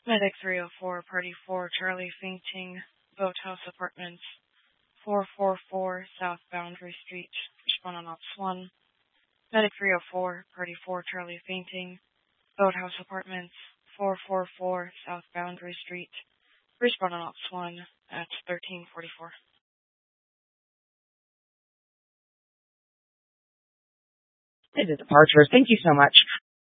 Medic 304, Party 4, Charlie fainting, Boathouse Apartments, 444 South Boundary Street, respond on Ops 1. Medic 304, Party 4, Charlie fainting, Boathouse Apartments, 444 South Boundary Street, respond on Ops 1 at 1344. The departures. Thank you so much.